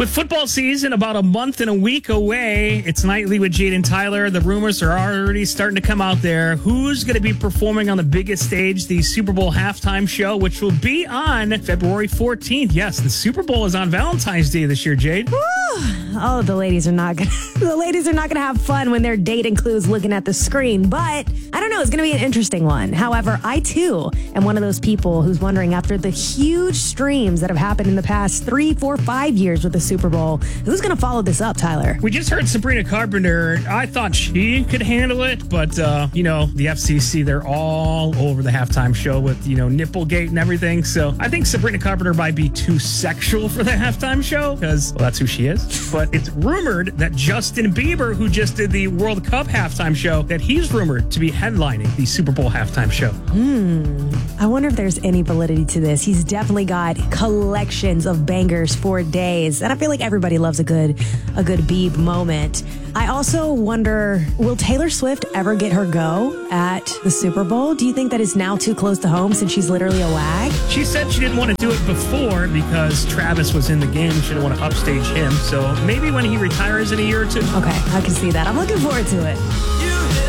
With football season about a month and a week away, it's Nightly with Jade and Tyler. The rumors are already starting to come out there. Who's going to be performing on the biggest stage, the Super Bowl halftime show, which will be on February 14th. Yes, the Super Bowl is on Valentine's Day this year, Jade. Oh, the ladies are not gonna have fun when their date includes looking at the screen. But I don't know, it's gonna be an interesting one. However, I too am one of those people who's wondering, after the huge streams that have happened in the past 3, 4, 5 years with the Super Bowl, who's gonna follow this up, Tyler? We just heard Sabrina Carpenter. I thought she could handle it, but the FCC, they're all over the halftime show with Nipplegate and everything. So I think Sabrina Carpenter might be too sexual for the halftime show because that's who she is. But it's rumored that Justin Bieber, who just did the World Cup halftime show, that he's rumored to be headlining the Super Bowl halftime show. I wonder if there's any validity to this. He's definitely got collections of bangers for days. And I feel like everybody loves a good Bieb moment. I also wonder, will Taylor Swift ever get her go at the Super Bowl? Do you think that is now too close to home since she's literally a wag? She said she didn't want to do it before because Travis was in the game. She didn't want to upstage him. So maybe when he retires in a year or two. Okay, I can see that. I'm looking forward to it.